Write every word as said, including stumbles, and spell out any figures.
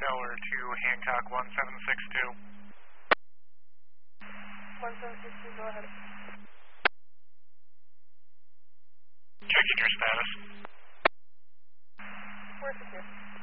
Miller to Hancock one seven six two. one seven six two, go ahead. Checking your status. Four six two.